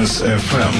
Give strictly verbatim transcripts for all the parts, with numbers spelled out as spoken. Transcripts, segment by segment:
Бизнес-эф эм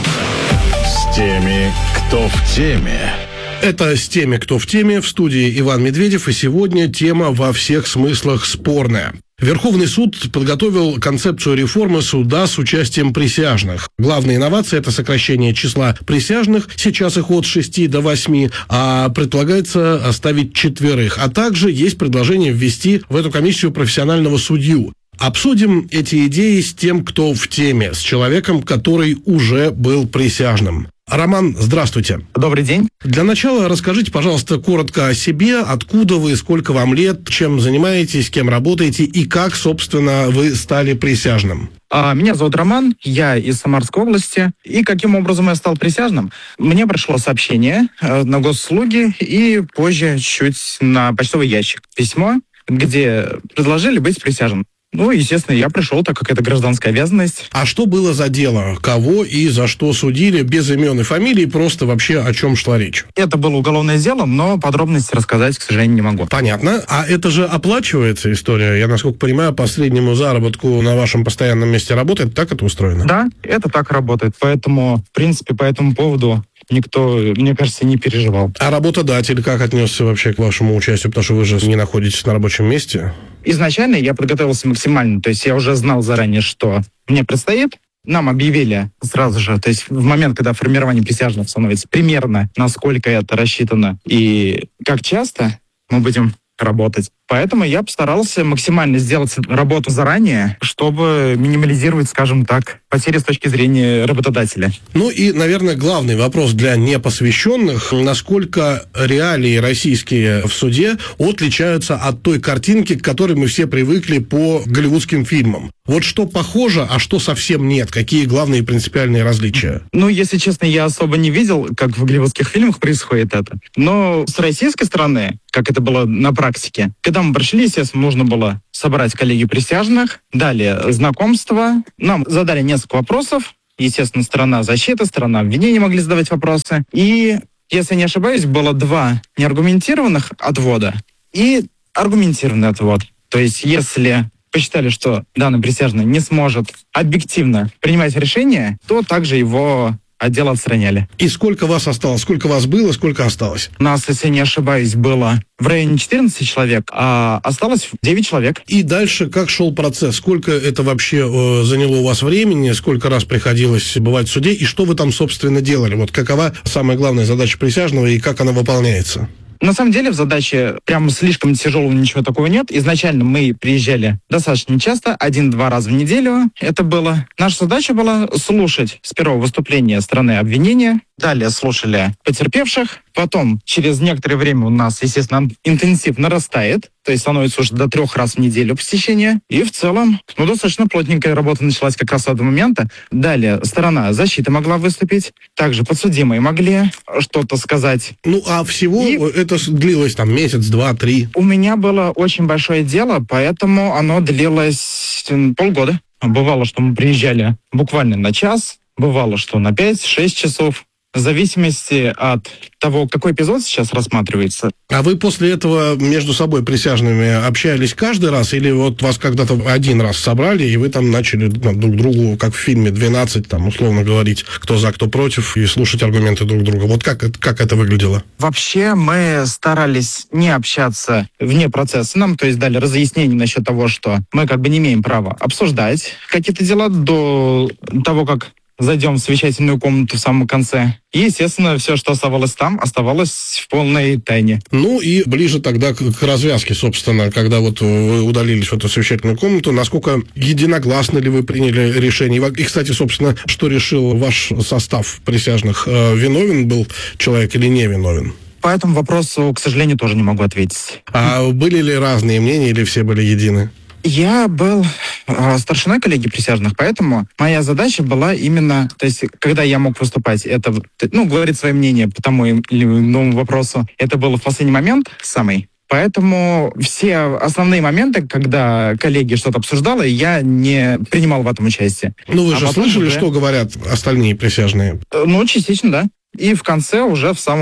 с теми, кто в теме. Это «С теми, кто в теме», в студии Иван Медведев, и сегодня тема во всех смыслах спорная. Верховный суд подготовил концепцию реформы суда с участием присяжных. Главная инновация – это сокращение числа присяжных, сейчас их от шести до восьми, а предполагается оставить четверых. А также есть предложение ввести в эту комиссию профессионального судью. Обсудим эти идеи с тем, кто в теме, с человеком, который уже был присяжным. Роман, здравствуйте. Добрый день. Для начала расскажите, пожалуйста, коротко о себе, откуда вы, сколько вам лет, чем занимаетесь, кем работаете и как, собственно, вы стали присяжным. Меня зовут Роман, я из Самарской области. И каким образом я стал присяжным? Мне пришло сообщение на госуслуги и позже чуть на почтовый ящик письмо, где предложили быть присяжным. Ну, естественно, я пришел, так как это гражданская обязанность. А что было за дело? Кого и за что судили? Без имен и фамилий, просто вообще о чем шла речь? Это было уголовное дело, но подробности рассказать, к сожалению, не могу. Понятно. А это же оплачивается история? Я, насколько понимаю, по среднему заработку на вашем постоянном месте работы, так это устроено? Да, это так работает. Поэтому, в принципе, по этому поводу никто, мне кажется, не переживал. А работодатель как отнесся вообще к вашему участию? Потому что вы же не находитесь на рабочем месте. Изначально я подготовился максимально, то есть я уже знал заранее, что мне предстоит. Нам объявили сразу же, то есть в момент, когда формирование присяжных становится, примерно, насколько это рассчитано и как часто мы будем работать. Поэтому я постарался максимально сделать работу заранее, чтобы минимализировать, скажем так, потери с точки зрения работодателя. Ну и, наверное, главный вопрос для непосвященных. Насколько реалии российские в суде отличаются от той картинки, к которой мы все привыкли по голливудским фильмам? Вот что похоже, а что совсем нет? Какие главные принципиальные различия? Ну, если честно, я особо не видел, как в голливудских фильмах происходит это. Но с российской стороны, как это было на практике, когда мы пришли, естественно, нужно было собрать коллеги присяжных, далее знакомство. Нам задали несколько вопросов. Естественно, сторона защиты, сторона обвинения могли задавать вопросы. И, если не ошибаюсь, было два неаргументированных отвода и аргументированный отвод. То есть, если посчитали, что данный присяжный не сможет объективно принимать решение, то также его отдел отстраняли. И сколько вас осталось? Сколько вас было, сколько осталось? У нас, если не ошибаюсь, было в районе четырнадцати человек, а осталось девять человек. И дальше как шел процесс? Сколько это вообще э, заняло у вас времени? Сколько раз приходилось бывать в суде? И что вы там, собственно, делали? Вот какова самая главная задача присяжного и как она выполняется? На самом деле в задаче прям слишком тяжелого ничего такого нет. Изначально мы приезжали достаточно часто, один-два раза в неделю это было. Наша задача была слушать с первого выступления стороны обвинения, далее слушали потерпевших, потом через некоторое время у нас, естественно, интенсив нарастает, то есть становится уже до трех раз в неделю посещения. И в целом, ну, достаточно плотненькая работа началась как раз с этого момента. Далее сторона защиты могла выступить, также подсудимые могли что-то сказать. Ну, а всего и это длилось там месяц, два, три? У меня было очень большое дело, поэтому оно длилось полгода. Бывало, что мы приезжали буквально на час, бывало, что на пять-шесть часов. В зависимости от того, какой эпизод сейчас рассматривается. А вы после этого между собой присяжными общались каждый раз? Или вот вас когда-то один раз собрали, и вы там начали ну, друг другу, как в фильме «двенадцать», там, условно говорить, кто за, кто против, и слушать аргументы друг друга? Вот как, как это выглядело? Вообще мы старались не общаться вне процесса. Нам, то есть, дали разъяснение насчет того, что мы как бы не имеем права обсуждать какие-то дела до того, как зайдем в совещательную комнату в самом конце. И, естественно, все, что оставалось там, оставалось в полной тайне. Ну и ближе тогда к, к развязке, собственно, когда вот вы удалились в эту совещательную комнату, насколько единогласно ли вы приняли решение? И, кстати, собственно, что решил ваш состав присяжных? Виновен был человек или не виновен? По этому вопросу, к сожалению, тоже не могу ответить. А были ли разные мнения или все были едины? Я был э, старшиной коллеги присяжных, поэтому моя задача была именно, то есть, когда я мог выступать, это, ну, говорить свое мнение по тому или иному вопросу, это было в последний момент самый. Поэтому все основные моменты, когда коллеги что-то обсуждали, я не принимал в этом участие. Ну, вы а же слышали, уже... что говорят остальные присяжные? Ну, частично, да. И в конце уже в самом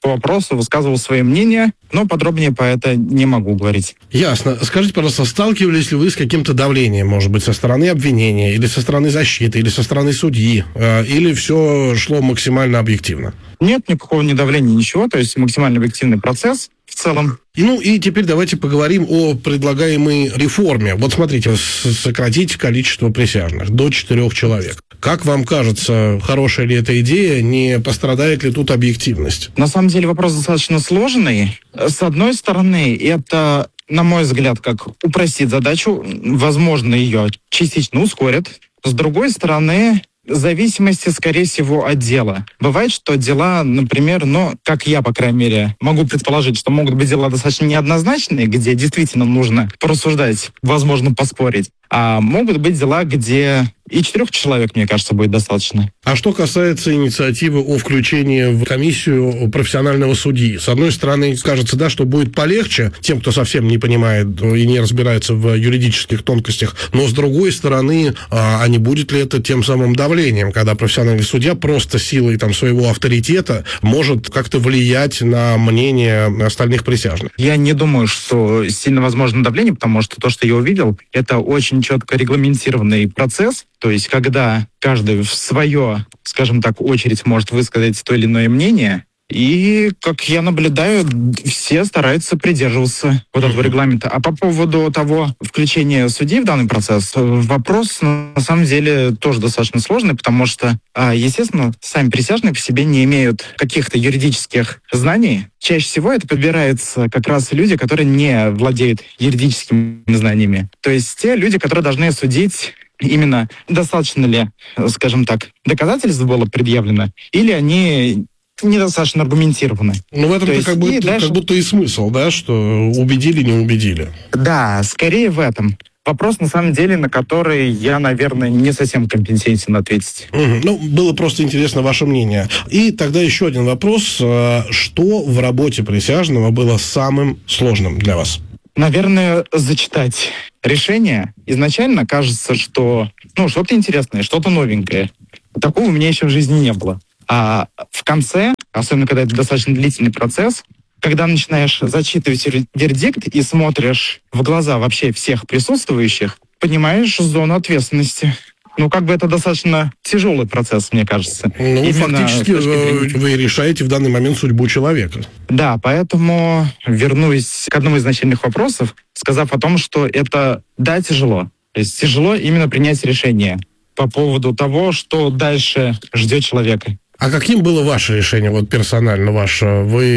по вопросу, высказывал свое мнение, но подробнее по это не могу говорить. Ясно. Скажите, пожалуйста, сталкивались ли вы с каким-то давлением, может быть, со стороны обвинения, или со стороны защиты, или со стороны судьи, или все шло максимально объективно? Нет никакого недавления, ничего, то есть максимально объективный процесс в целом. И, ну и теперь давайте поговорим о предлагаемой реформе. Вот смотрите, сократить количество присяжных до четырех человек. Как вам кажется, хорошая ли эта идея, не пострадает ли тут объективность? На самом деле вопрос достаточно сложный. С одной стороны, это, на мой взгляд, как упростит задачу, возможно, ее частично ускорит. С другой стороны, в зависимости, скорее всего, от дела. Бывает, что дела, например, ну, как я, по крайней мере, могу предположить, что могут быть дела достаточно неоднозначные, где действительно нужно порассуждать, возможно, поспорить. А могут быть дела, где и четырех человек, мне кажется, будет достаточно. А что касается инициативы о включении в комиссию профессионального судьи, с одной стороны, кажется, да, что будет полегче тем, кто совсем не понимает и не разбирается в юридических тонкостях, но с другой стороны, а не будет ли это тем самым давлением, когда профессиональный судья просто силой там своего авторитета может как-то влиять на мнение остальных присяжных? Я не думаю, что сильно возможно давление, потому что то, что я увидел, это очень четко регламентированный процесс. То есть, когда каждый в свое, скажем так, очередь может высказать то или иное мнение, и, как я наблюдаю, все стараются придерживаться вот этого регламента. А по поводу того включения судей в данный процесс, вопрос на самом деле тоже достаточно сложный, потому что, естественно, сами присяжные по себе не имеют каких-то юридических знаний. Чаще всего это подбираются как раз люди, которые не владеют юридическими знаниями. То есть те люди, которые должны судить именно достаточно ли, скажем так, доказательств было предъявлено, или они недостаточно аргументированы. Ну, в этом-то как, будто, дальше... как будто и смысл, да, что убедили, не убедили. Да, скорее в этом. Вопрос, на самом деле, на который я, наверное, не совсем компетентен ответить. Угу. Ну, было просто интересно ваше мнение. И тогда еще один вопрос. Что в работе присяжного было самым сложным для вас? Наверное, зачитать решение. Изначально кажется, что ну, что-то интересное, что-то новенькое. Такого у меня еще в жизни не было. А в конце, особенно когда это достаточно длительный процесс, когда начинаешь зачитывать вердикт и смотришь в глаза вообще всех присутствующих, понимаешь зону ответственности. Ну, как бы это достаточно тяжелый процесс, мне кажется. Ну, именно фактически вы решаете в данный момент судьбу человека. Да, поэтому вернусь к одному из начальных вопросов, сказав о том, что это, да, тяжело. То есть тяжело именно принять решение по поводу того, что дальше ждет человека. А каким было ваше решение, вот персонально ваше?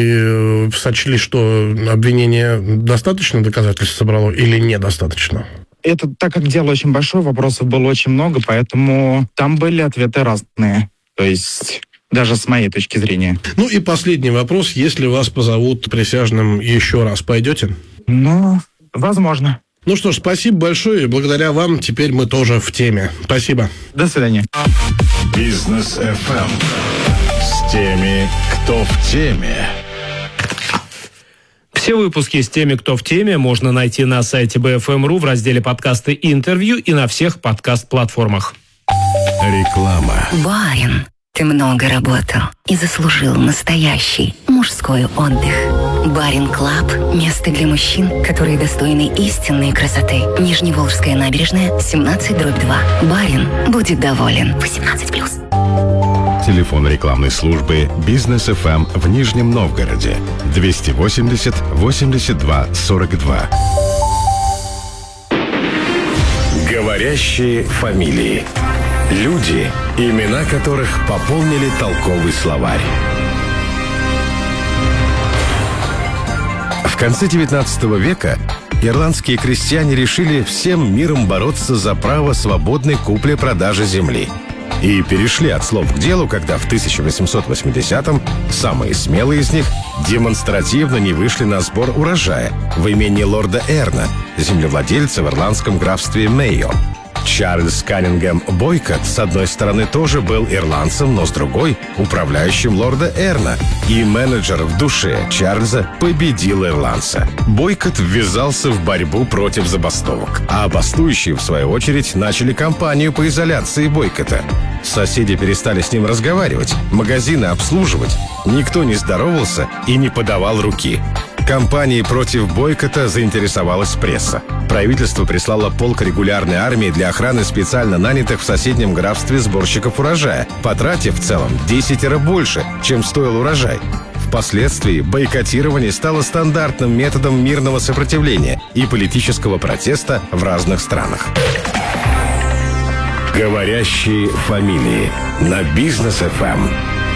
Вы сочли, что обвинение достаточно доказательств собрало или недостаточно? Это, так как дело очень большое, вопросов было очень много, поэтому там были ответы разные. То есть даже с моей точки зрения. Ну и последний вопрос. Если вас позовут присяжным еще раз, пойдете? Ну, возможно. Ну что ж, спасибо большое. Благодаря вам теперь мы тоже в теме. Спасибо. До свидания. Бизнес эф эм. С теми, кто в теме. Все выпуски с теми, кто в теме, можно найти на сайте би эф эм точка ру в разделе «Подкасты и интервью» и на всех подкаст-платформах. Реклама. Барин, ты много работал и заслужил настоящий мужской отдых. Барин Клаб – место для мужчин, которые достойны истинной красоты. Нижневолжская набережная, семнадцать дробь два. Барин будет доволен. восемнадцать плюс. Телефон рекламной службы «Бизнес эф эм» в Нижнем Новгороде двести восемьдесят восемьдесят два сорок два. Говорящие фамилии. Люди, имена которых пополнили толковый словарь. В конце девятнадцатого века ирландские крестьяне решили всем миром бороться за право свободной купли-продажи земли. И перешли от слов к делу, когда в тысяча восемьсот восьмидесятом самые смелые из них демонстративно не вышли на сбор урожая в имении лорда Эрна, землевладельца в ирландском графстве Мейо. Чарльз Каннингем Бойкот, с одной стороны, тоже был ирландцем, но с другой — управляющим лорда Эрна. И менеджер в душе Чарльза победил ирландца. Бойкот ввязался в борьбу против забастовок. А бастующие, в свою очередь, начали кампанию по изоляции Бойкота. Соседи перестали с ним разговаривать, магазины обслуживать. Никто не здоровался и не подавал руки. Кампанией против бойкота заинтересовалась пресса. Правительство прислало полк регулярной армии для охраны специально нанятых в соседнем графстве сборщиков урожая, потратив в целом десятеро больше, чем стоил урожай. Впоследствии бойкотирование стало стандартным методом мирного сопротивления и политического протеста в разных странах. Говорящие фамилии на Бизнес эф эм.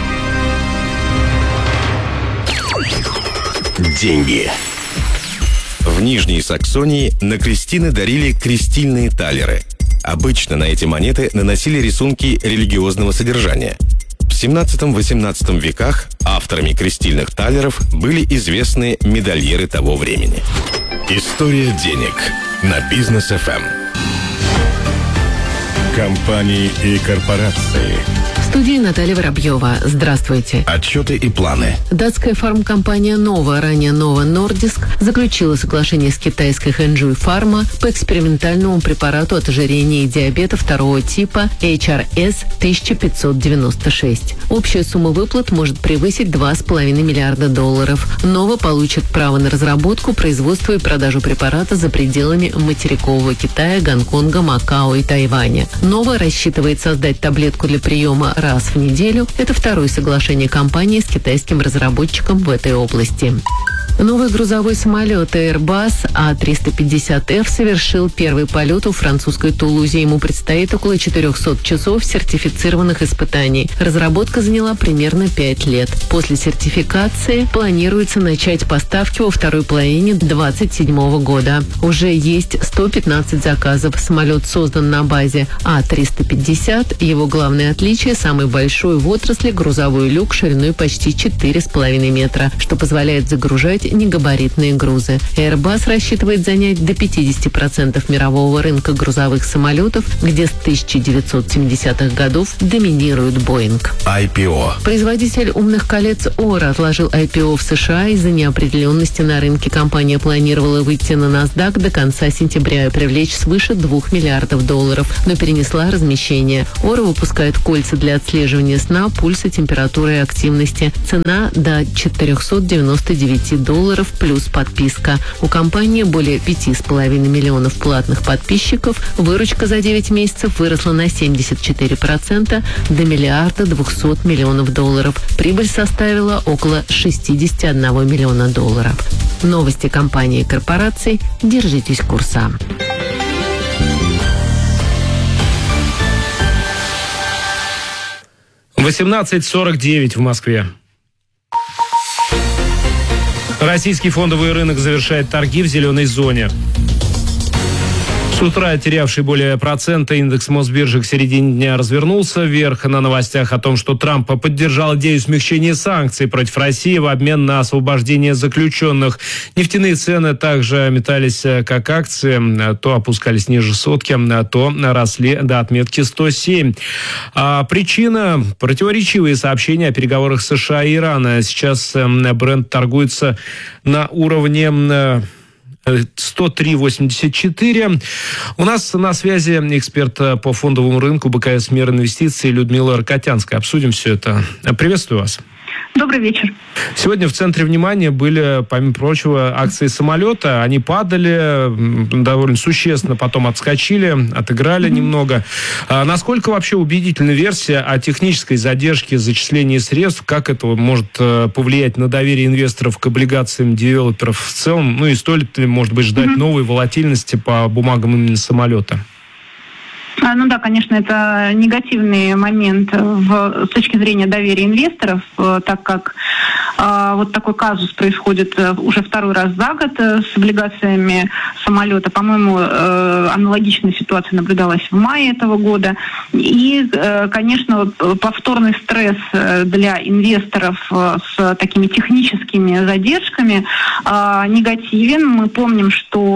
Деньги. В Нижней Саксонии на крестины дарили крестильные талеры. Обычно на эти монеты наносили рисунки религиозного содержания. В семнадцатом-восемнадцатом веках авторами крестильных талеров были известные медальеры того времени. История денег на Бизнес эф эм. Компании и корпорации. В студии Наталья Воробьева. Здравствуйте. Отчеты и планы. Датская фармкомпания Nova, ранее Novo Nordisk, заключила соглашение с китайской Хэнчжуй Фарма по экспериментальному препарату от ожирения и диабета второго типа эйч ар эс тысяча пятьсот девяносто шесть. Общая сумма выплат может превысить два с половиной миллиарда долларов. Nova получит право на разработку, производство и продажу препарата за пределами материкового Китая, Гонконга, Макао и Тайваня. Nova рассчитывает создать таблетку для приема раз в неделю. Это второе соглашение компании с китайским разработчиком в этой области. Новый грузовой самолет Airbus а триста пятьдесят эф совершил первый полет у французской Тулузе. Ему предстоит около четырехсот часов сертифицированных испытаний. Разработка заняла примерно пять лет. После сертификации планируется начать поставки во второй половине двадцать седьмого года. Уже есть сто пятнадцать заказов. Самолет создан на базе а триста пятьдесят. Его главное отличие – самый большой в отрасли грузовой люк шириной почти четыре с половиной метра, что позволяет загружать негабаритные грузы. Airbus рассчитывает занять до пятьдесят процентов мирового рынка грузовых самолетов, где с тысяча девятьсот семидесятых годов доминирует Boeing. ай пи о. Производитель умных колец Ора отложил ай пи о в США из-за неопределенности на рынке. Компания планировала выйти на NASDAQ до конца сентября и привлечь свыше двух миллиардов долларов, но перенесла размещение. Ора выпускает кольца для отслеживания сна, пульса, температуры и активности. Цена до четырехсот девяноста девяти долларов плюс подписка. У компании более пяти с половиной миллионов платных подписчиков. Выручка за девять месяцев выросла на семьдесят четыре процента до миллиарда двухсот миллионов долларов. Прибыль составила около шестьдесят один миллиона долларов. Новости компании и корпораций. Держитесь курса. восемнадцать сорок девять в Москве. Российский фондовый рынок завершает торги в зеленой зоне. С утра терявший более процента индекс Мосбиржи к середине дня развернулся вверх на новостях о том, что Трамп поддержал идею смягчения санкций против России в обмен на освобождение заключенных. Нефтяные цены также метались как акции, то опускались ниже сотки, то росли до отметки сто семь. А причина – противоречивые сообщения о переговорах США и Ирана. Сейчас Брент торгуется на уровне сто три восемьдесят четыре. У нас на связи эксперт по фондовому рынку бэ ка эс Мир Инвестиций Людмила Рокотянская. Обсудим все это. Приветствую вас. Добрый вечер. Сегодня в центре внимания были, помимо прочего, акции самолета. Они падали довольно существенно, потом отскочили, отыграли mm-hmm. немного. А насколько вообще убедительна версия о технической задержке зачисления средств? Как это может повлиять на доверие инвесторов к облигациям девелоперов в целом? Ну и стоит ли, может быть, ждать mm-hmm. новой волатильности по бумагам именно самолета? Ну да, конечно, это негативный момент в, с точки зрения доверия инвесторов, так как Вот такой казус происходит уже второй раз за год с облигациями самолета. По-моему, аналогичная ситуация наблюдалась в мае этого года. И, конечно, повторный стресс для инвесторов с такими техническими задержками негативен. Мы помним,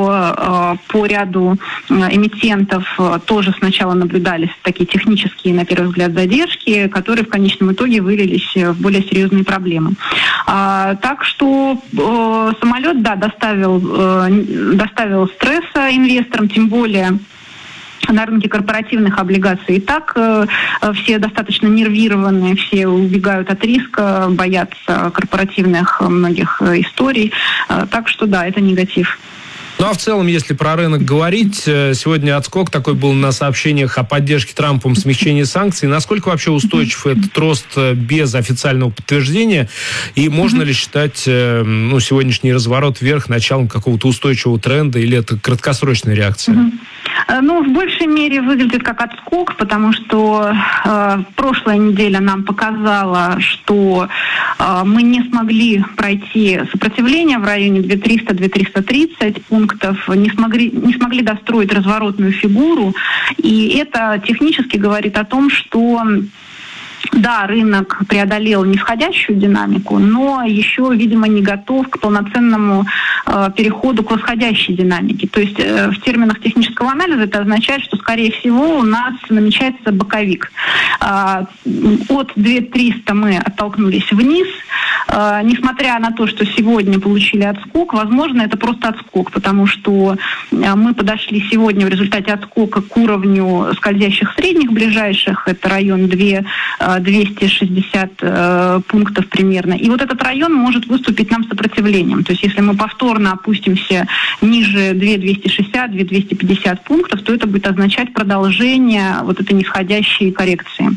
что по ряду эмитентов тоже сначала наблюдались такие технические, на первый взгляд, задержки, которые в конечном итоге вылились в более серьезные проблемы. А, так что э, самолет, да, доставил, э, доставил стресса инвесторам, тем более на рынке корпоративных облигаций и так э, все достаточно нервированные, все убегают от риска, боятся корпоративных многих историй. Э, так что да, это негатив. Ну а в целом, если про рынок говорить, сегодня отскок такой был на сообщениях о поддержке Трампом смягчения санкций. Насколько вообще устойчив этот рост без официального подтверждения? И можно mm-hmm. ли считать ну, сегодняшний разворот вверх началом какого-то устойчивого тренда, или это краткосрочная реакция? Mm-hmm. Ну, в большей мере выглядит как отскок, потому что э, прошлая неделя нам показала, что э, мы не смогли пройти сопротивление в районе две тысячи триста - две тысячи триста тридцать пунктов, не смогли, не смогли достроить разворотную фигуру. И это технически говорит о том, что да, рынок преодолел нисходящую динамику, но еще, видимо, не готов к полноценному э, переходу к восходящей динамике. То есть э, в терминах технического анализа это означает, что, скорее всего, у нас намечается боковик. Э, от две тысячи триста мы оттолкнулись вниз. Э, несмотря на то, что сегодня получили отскок, возможно, это просто отскок, потому что э, мы подошли сегодня в результате отскока к уровню скользящих средних ближайших, это район две двести шестьдесят э, пунктов примерно. И вот этот район может выступить нам сопротивлением. То есть если мы повторно опустимся ниже две тысячи двести шестьдесят - две тысячи двести пятьдесят пунктов, то это будет означать продолжение вот этой нисходящей коррекции.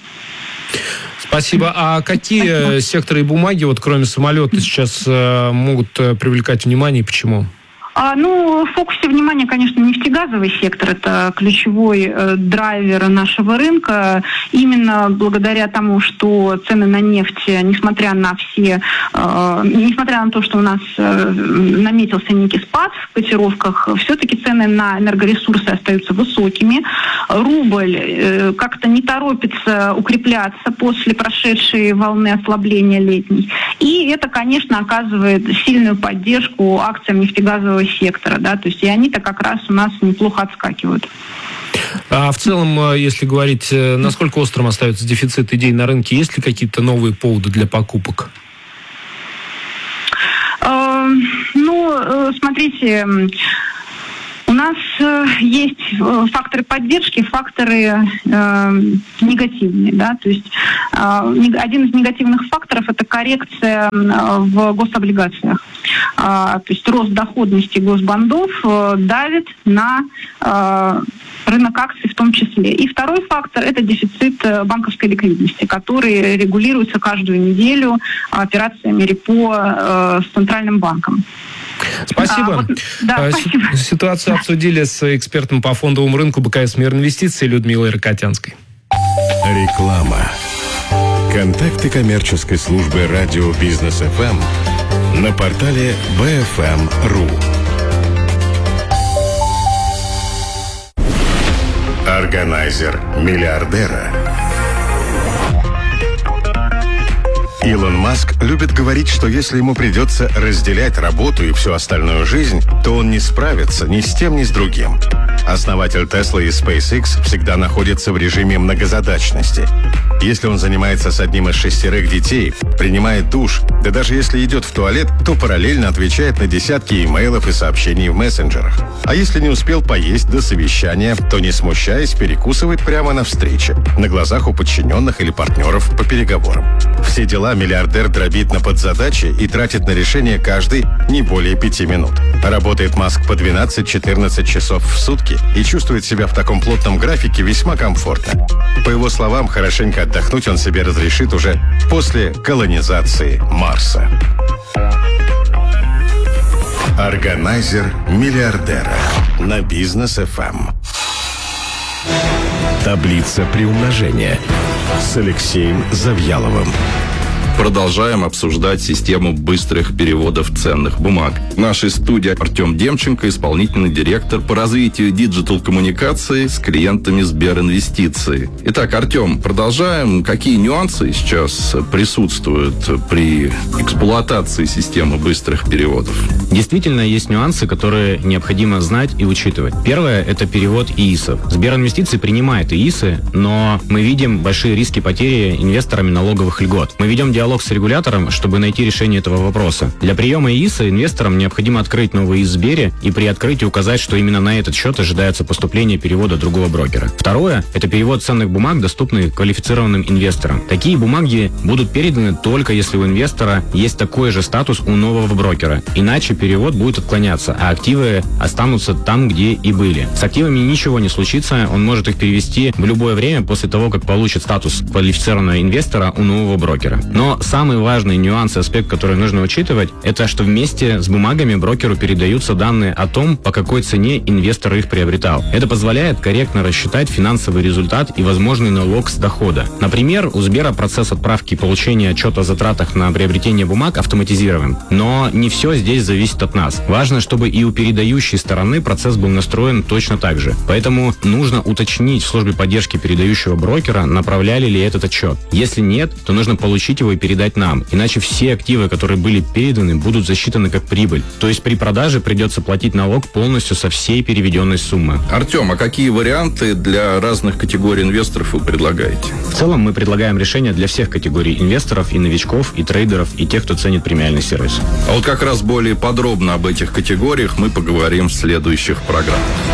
Спасибо. А какие Спасибо. секторы и бумаги, вот кроме самолета, сейчас э, могут привлекать внимание и почему? А, ну, в фокусе внимания, конечно, нефтегазовый сектор. Это ключевой э, драйвер нашего рынка. Именно благодаря тому, что цены на нефть, несмотря на все, э, несмотря на то, что у нас э, наметился некий спад в котировках, все-таки цены на энергоресурсы остаются высокими. Рубль э, как-то не торопится укрепляться после прошедшей волны ослабления летней. И это, конечно, оказывает сильную поддержку акциям нефтегазового сектора, да, то есть и они-то как раз у нас неплохо отскакивают. А в целом, если говорить, насколько острым остается дефицит идей на рынке, есть ли какие-то новые поводы для покупок? Э, ну, смотрите, у нас э, есть э, факторы поддержки, факторы э, негативные, да, то есть э, один из негативных факторов – это коррекция э, в гособлигациях. Э, то есть рост доходности госбондов э, давит на э, рынок акций в том числе. И второй фактор – это дефицит банковской ликвидности, который регулируется каждую неделю операциями репо э, с Центральным банком. Спасибо. А, вот, да, а, спасибо. Ситуацию обсудили с экспертом по фондовому рынку БКС «Мир инвестиций» Людмилой Рокотянской. Реклама. Контакты коммерческой службы радио Бизнес эф эм на портале би эф эм точка ру. Органайзер миллиардера. Илон Маск любит говорить, что если ему придется разделять работу и всю остальную жизнь, то он не справится ни с тем, ни с другим. Основатель Tesla и SpaceX всегда находится в режиме многозадачности. Если он занимается с одним из шестерых детей, принимает душ, да даже если идет в туалет, то параллельно отвечает на десятки имейлов и сообщений в мессенджерах. А если не успел поесть до совещания, то, не смущаясь, перекусывает прямо на встрече, на глазах у подчиненных или партнеров по переговорам. Все дела миллиардер дробит на подзадачи и тратит на решение каждый не более пяти минут. Работает Маск по двенадцать-четырнадцать часов в сутки и чувствует себя в таком плотном графике весьма комфортно. По его словам, хорошенько отдохнуть он себе разрешит уже после колонизации Марса. Органайзер миллиардера на Бизнес эф эм. Таблица приумножения с Алексеем Завьяловым. Продолжаем обсуждать систему быстрых переводов ценных бумаг. В нашей студии Артем Демченко, исполнительный директор по развитию диджитал-коммуникации с клиентами Сберинвестиции. Итак, Артем, продолжаем. Какие нюансы сейчас присутствуют при эксплуатации системы быстрых переводов? Действительно, есть нюансы, которые необходимо знать и учитывать. Первое – это перевод ИИСов. Сберинвестиции принимает ИИСы, но мы видим большие риски потери инвесторами налоговых льгот. Мы ведем диалог с регулятором, чтобы найти решение этого вопроса. Для приема ИИСа инвесторам необходимо открыть новый ИИС в Сбере и при открытии указать, что именно на этот счет ожидается поступление перевода другого брокера. Второе – это перевод ценных бумаг, доступных квалифицированным инвесторам. Такие бумаги будут переданы только если у инвестора есть такой же статус у нового брокера. Иначе перевод будет отклоняться, а активы останутся там, где и были. С активами ничего не случится, он может их перевести в любое время после того, как получит статус квалифицированного инвестора у нового брокера. Но самый важный нюанс и аспект, который нужно учитывать, это что вместе с бумагами брокеру передаются данные о том, по какой цене инвестор их приобретал. Это позволяет корректно рассчитать финансовый результат и возможный налог с дохода. Например, у Сбера процесс отправки и получения отчета о затратах на приобретение бумаг автоматизирован. Но не все здесь зависит от нас. Важно, чтобы и у передающей стороны процесс был настроен точно так же. Поэтому нужно уточнить в службе поддержки передающего брокера, направляли ли этот отчет. Если нет, то нужно получить его и передать нам. Иначе все активы, которые были переданы, будут засчитаны как прибыль. То есть при продаже придется платить налог полностью со всей переведенной суммы. Артем, а какие варианты для разных категорий инвесторов вы предлагаете? В целом мы предлагаем решения для всех категорий инвесторов, и новичков, и трейдеров, и тех, кто ценит премиальный сервис. А вот как раз более подробно об этих категориях мы поговорим в следующих программах.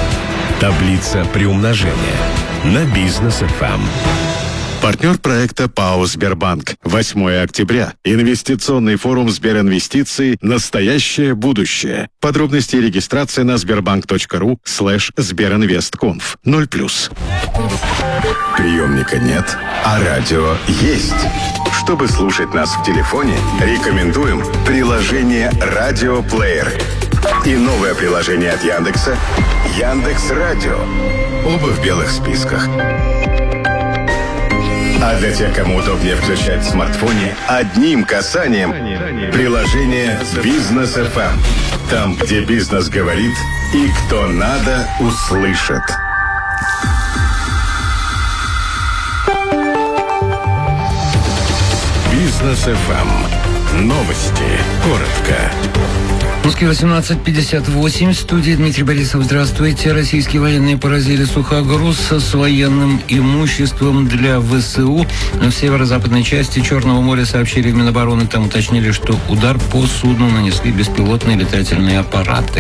Таблица приумножения на Бизнес эф эм. Партнер проекта ПАО «Сбербанк». восьмое октября. Инвестиционный форум Сберинвестиции «Настоящее будущее». Подробности и регистрация на сбербанк.ру слэш сберинвестконф. ноль плюс. Приемника нет, а радио есть. Чтобы слушать нас в телефоне, рекомендуем приложение «Радиоплеер» и новое приложение от Яндекса «Яндекс.Радио». Оба в белых списках. А для тех, кому удобнее включать в смартфоне, одним касанием приложение «Бизнес эф эм». Там, где бизнес говорит и кто надо, услышит. Бизнес эф эм. Новости. Коротко. В Москве восемнадцать пятьдесят восемь. В студии Дмитрий Борисов. Здравствуйте. Российские военные поразили сухогруз с военным имуществом для ВСУ. В северо-западной части Черного моря сообщили в Минобороны. Там уточнили, что удар по судну нанесли беспилотные летательные аппараты.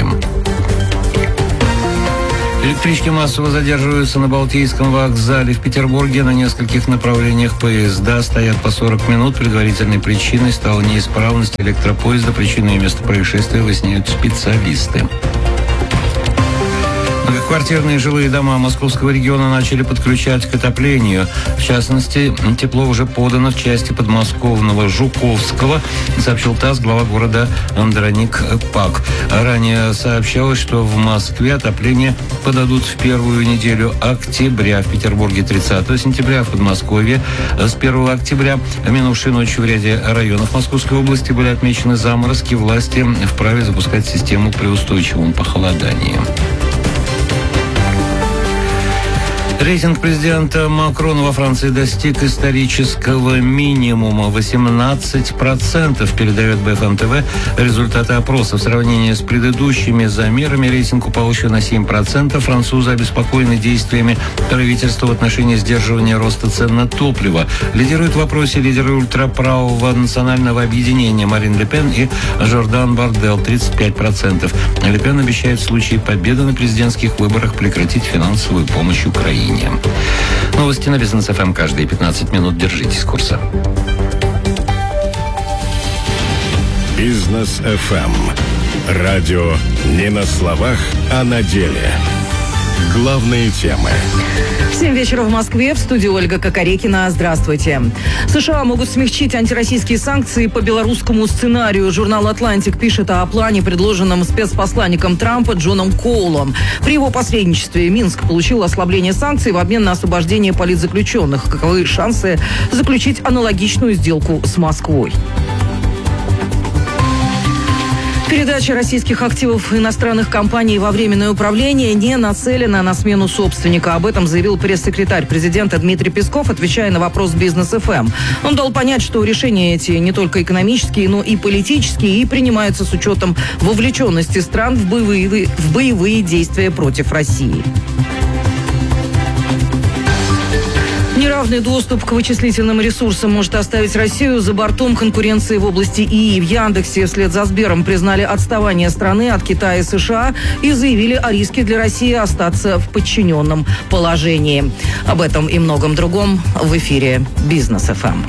Электрички массово задерживаются на Балтийском вокзале. В Петербурге на нескольких направлениях поезда стоят по сорок минут. Предварительной причиной стала неисправность электропоезда. Причину и место происшествия выясняют специалисты. Многоквартирные жилые дома Московского региона начали подключать к отоплению. В частности, тепло уже подано в части подмосковного Жуковского, сообщил ТАСС глава города Андроник Пак. Ранее сообщалось, что в Москве отопление подадут в первую неделю октября, в Петербурге тридцатого сентября, в Подмосковье с первого октября. Минувшей ночью в ряде районов Московской области были отмечены заморозки. Власти вправе запускать систему при устойчивом похолодании. Рейтинг президента Макрона во Франции достиг исторического минимума. восемнадцать процентов, передает бэ эф эм тэ вэ результаты опроса. В сравнении с предыдущими замерами рейтинг упал еще на семь процентов. Французы обеспокоены действиями правительства в отношении сдерживания роста цен на топливо. Лидируют в вопросе лидеры ультраправого национального объединения Марин Ле Пен и Жордан Бардел, тридцать пять процентов. Ле Пен обещает в случае победы на президентских выборах прекратить финансовую помощь Украине. Новости на Бизнес эф эм каждые пятнадцать минут. Держитесь курса. Бизнес эф эм. Радио не на словах, а на деле. Главные темы. В семь вечера в Москве, в студии Ольга Кокорекина. Здравствуйте. США могут смягчить антироссийские санкции по белорусскому сценарию. Журнал «Атлантик» пишет о плане, предложенном спецпосланником Трампа Джоном Коулом. При его посредничестве Минск получил ослабление санкций в обмен на освобождение политзаключенных. Каковы шансы заключить аналогичную сделку с Москвой? Передача российских активов иностранных компаний во временное управление не нацелена на смену собственника. Об этом заявил пресс-секретарь президента Дмитрий Песков, отвечая на вопрос «Бизнес эф эм». Он дал понять, что решения эти не только экономические, но и политические, и принимаются с учетом вовлеченности стран в боевые, в боевые действия против России. Неравный доступ к вычислительным ресурсам может оставить Россию за бортом конкуренции в области ИИ. В Яндексе вслед за Сбером признали отставание страны от Китая и США и заявили о риске для России остаться в подчиненном положении. Об этом и многом другом в эфире «Бизнес эф эм».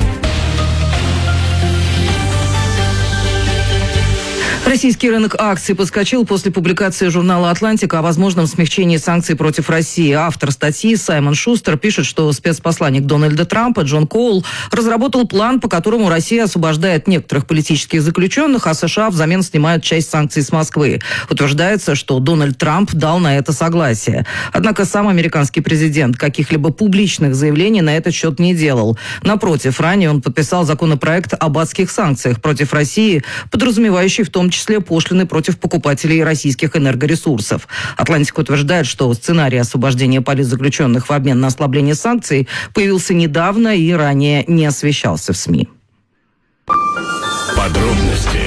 Российский рынок акций подскочил после публикации журнала «Атлантика» о возможном смягчении санкций против России. Автор статьи Саймон Шустер пишет, что спецпосланник Дональда Трампа Джон Коул разработал план, по которому Россия освобождает некоторых политических заключенных, а США взамен снимают часть санкций с Москвы. Утверждается, что Дональд Трамп дал на это согласие. Однако сам американский президент каких-либо публичных заявлений на этот счет не делал. Напротив, ранее он подписал законопроект об адских санкциях против России, подразумевающий в том числе числе пошлины против покупателей российских энергоресурсов. «Атлантик» утверждает, что сценарий освобождения политзаключенных в обмен на ослабление санкций появился недавно и ранее не освещался в СМИ. Подробности.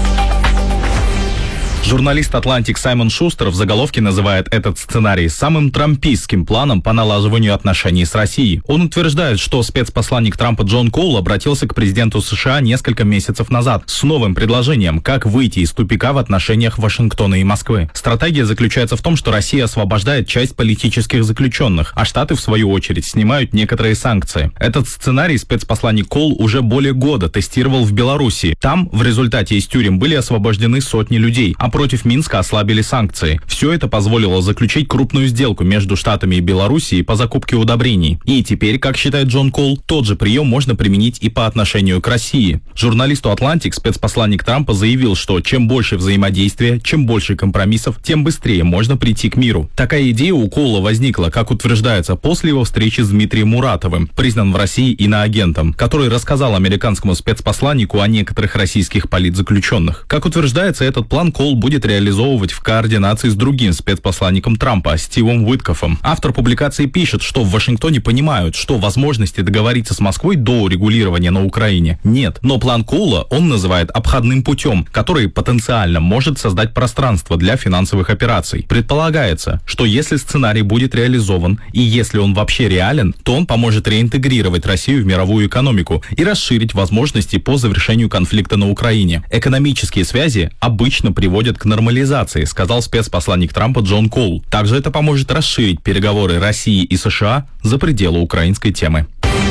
Журналист «Атлантик» Саймон Шустер в заголовке называет этот сценарий самым трампистским планом по налаживанию отношений с Россией. Он утверждает, что спецпосланник Трампа Джон Коул обратился к президенту США несколько месяцев назад с новым предложением, как выйти из тупика в отношениях Вашингтона и Москвы. Стратегия заключается в том, что Россия освобождает часть политических заключенных, а Штаты, в свою очередь, снимают некоторые санкции. Этот сценарий спецпосланник Коул уже более года тестировал в Беларуси. Там, в результате из тюрем, были освобождены сотни людей, а против Минска ослабили санкции. Все это позволило заключить крупную сделку между Штатами и Белоруссией по закупке удобрений. И теперь, как считает Джон Коул, тот же прием можно применить и по отношению к России. Журналисту «Атлантик» спецпосланник Трампа заявил, что чем больше взаимодействия, чем больше компромиссов, тем быстрее можно прийти к миру. Такая идея у Коула возникла, как утверждается, после его встречи с Дмитрием Муратовым, признан в России иноагентом, который рассказал американскому спецпосланнику о некоторых российских политзаключенных. Как утверждается, этот план Коул будет реализовывать в координации с другим спецпосланником Трампа, Стивом Уиткоффом. Автор публикации пишет, что в Вашингтоне понимают, что возможности договориться с Москвой до урегулирования на Украине нет. Но план Коула он называет обходным путем, который потенциально может создать пространство для финансовых операций. Предполагается, что если сценарий будет реализован и если он вообще реален, то он поможет реинтегрировать Россию в мировую экономику и расширить возможности по завершению конфликта на Украине. Экономические связи обычно приводят к нормализации, сказал спецпосланник Трампа Джон Коул. Также это поможет расширить переговоры России и США за пределы украинской темы.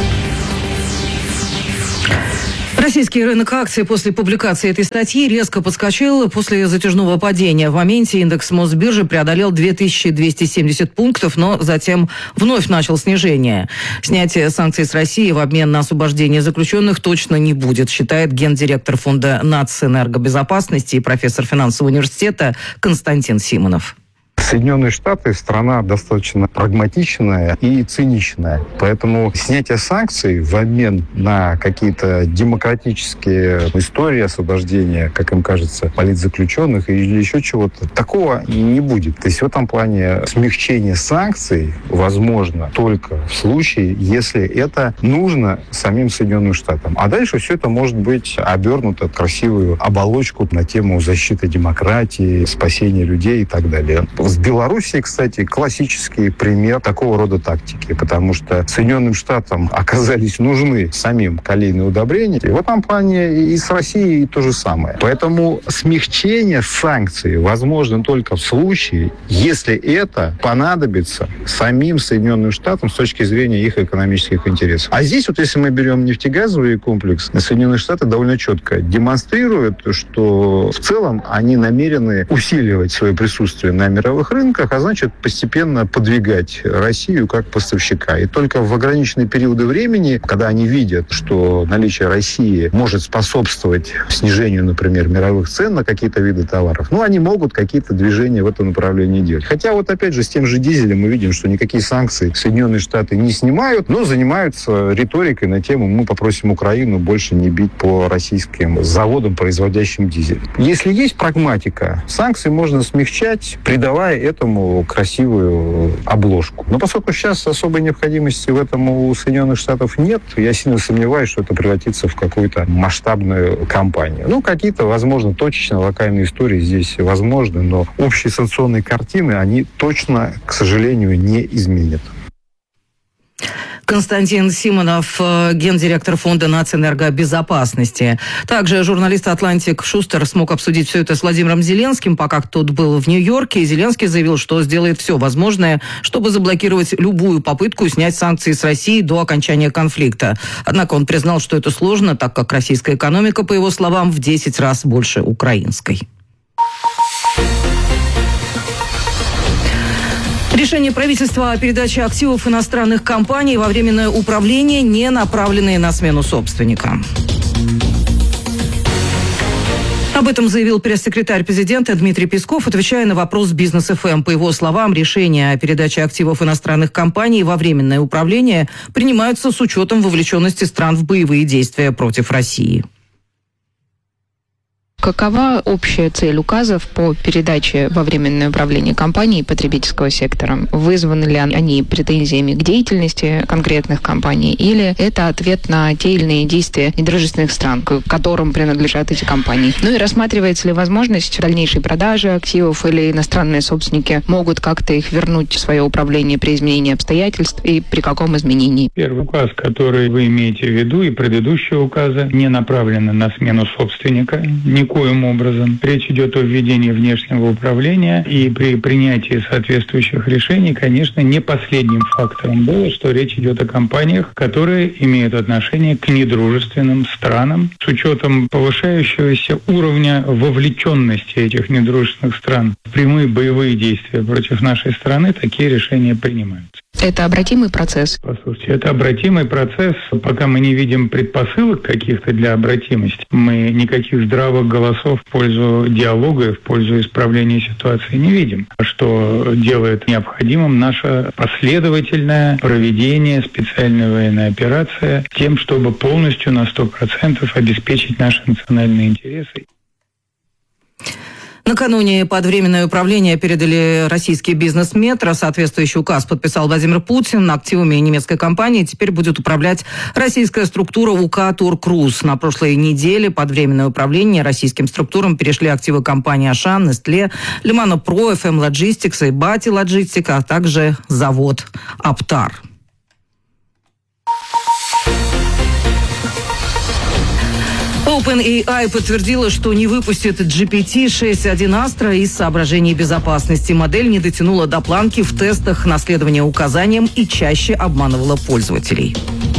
Российский рынок акций после публикации этой статьи резко подскочил после затяжного падения. В моменте индекс Мосбиржи преодолел две тысячи двести семьдесят пунктов, но затем вновь начал снижение. Снятие санкций с России в обмен на освобождение заключенных точно не будет, считает гендиректор фонда нацэнергобезопасности и профессор финансового университета Константин Симонов. Соединенные Штаты – страна достаточно прагматичная и циничная. Поэтому снятие санкций в обмен на какие-то демократические истории освобождения, как им кажется, политзаключенных или еще чего-то, такого не будет. То есть в этом плане смягчение санкций возможно только в случае, если это нужно самим Соединенным Штатам. А дальше все это может быть обернуто в красивую оболочку на тему защиты демократии, спасения людей и так далее. С Белоруссией, кстати, классический пример такого рода тактики, потому что Соединенным Штатам оказались нужны самим калийные удобрения. И в этом плане и с Россией то же самое. Поэтому смягчение санкций возможно только в случае, если это понадобится самим Соединенным Штатам с точки зрения их экономических интересов. А здесь вот если мы берем нефтегазовый комплекс, Соединенные Штаты довольно четко демонстрируют, что в целом они намерены усиливать свое присутствие на мировых новых рынках, а значит, постепенно подвигать Россию как поставщика. И только в ограниченные периоды времени, когда они видят, что наличие России может способствовать снижению, например, мировых цен на какие-то виды товаров, ну, они могут какие-то движения в этом направлении делать. Хотя вот опять же с тем же дизелем мы видим, что никакие санкции Соединенные Штаты не снимают, но занимаются риторикой на тему «мы попросим Украину больше не бить по российским заводам, производящим дизель». Если есть прагматика, санкции можно смягчать, придавая этому красивую обложку. Но поскольку сейчас особой необходимости в этом у Соединенных Штатов нет, я сильно сомневаюсь, что это превратится в какую-то масштабную кампанию. Ну, какие-то, возможно, точечно локальные истории здесь возможны, но общие санкционные картины, они точно, к сожалению, не изменят. Константин Симонов, гендиректор Фонда нацэнергобезопасности. Также журналист «Атлантик» Шустер смог обсудить все это с Владимиром Зеленским, пока тот был в Нью-Йорке. И Зеленский заявил, что сделает все возможное, чтобы заблокировать любую попытку снять санкции с России до окончания конфликта. Однако он признал, что это сложно, так как российская экономика, по его словам, в десять раз больше украинской. Решение правительства о передаче активов иностранных компаний во временное управление, не направленные на смену собственника. Об этом заявил пресс-секретарь президента Дмитрий Песков, отвечая на вопрос «Бизнес эф эм». По его словам, решения о передаче активов иностранных компаний во временное управление принимаются с учетом вовлеченности стран в боевые действия против России. Какова общая цель указов по передаче во временное управление компаний потребительского сектора? Вызваны ли они претензиями к деятельности конкретных компаний, или это ответ на те или иные действия недружественных стран, к которым принадлежат эти компании? Ну и рассматривается ли возможность дальнейшей продажи активов, или иностранные собственники могут как-то их вернуть в свое управление при изменении обстоятельств, и при каком изменении? Первый указ, который вы имеете в виду, и предыдущие указы, не направлены на смену собственника, никоим образом. Речь идет о введении внешнего управления, и при принятии соответствующих решений, конечно, не последним фактором было, что речь идет о компаниях, которые имеют отношение к недружественным странам, с учетом повышающегося уровня вовлеченности этих недружественных стран в прямые боевые действия против нашей страны. Такие решения принимаются. Это обратимый процесс? Послушайте, это обратимый процесс. Пока мы не видим предпосылок каких-то для обратимости, мы никаких здравых голосов в пользу диалога и в пользу исправления ситуации не видим. Что делает необходимым наше последовательное проведение специальной военной операции тем, чтобы полностью на сто процентов обеспечить наши национальные интересы. Накануне под временное управление передали российский бизнес-метро. Соответствующий указ подписал Владимир Путин. Активами немецкой компании теперь будет управлять российская структура УК «Туркруз». На прошлой неделе под временное управление российским структурам перешли активы компаний «Ашан», «Нестле», «Лимано-Про», «эф эм Лоджистикс» и «Бати Лоджистика», а также завод «Аптар». OpenAI подтвердила, что не выпустит джи пи ти шесть точка один Astra из соображений безопасности. Модель не дотянула до планки в тестах на следование указаниям и чаще обманывала пользователей.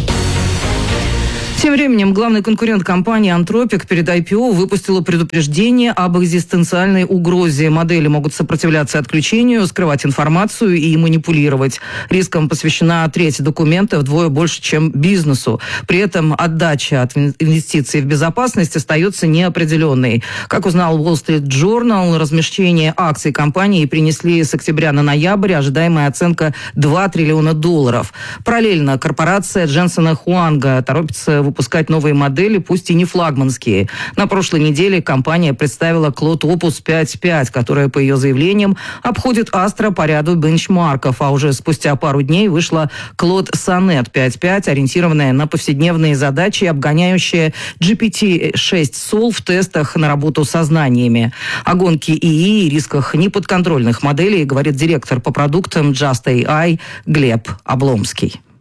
Тем временем главный конкурент компании Anthropic перед ай пи о выпустила предупреждение об экзистенциальной угрозе. Модели могут сопротивляться отключению, скрывать информацию и манипулировать. Рискам посвящена треть документа, вдвое больше, чем бизнесу. При этом отдача от инвестиций в безопасность остается неопределенной. Как узнал Wall Street Journal, размещение акций компании принесли с октября на ноябрь ожидаемая оценка два триллиона долларов. Параллельно корпорация Дженсона Хуанга торопится выпускать новые модели, пусть и не флагманские. На прошлой неделе компания представила Claude Opus пять пять, которая, по ее заявлениям, обходит Astra по ряду бенчмарков, а уже спустя пару дней вышла Claude Sonnet пять пять, ориентированная на повседневные задачи и обгоняющая джи пи ти шесть Sol в тестах на работу со знаниями. О гонке ИИ и рисках неподконтрольных моделей говорит директор по продуктам Just эй ай Глеб Обломский.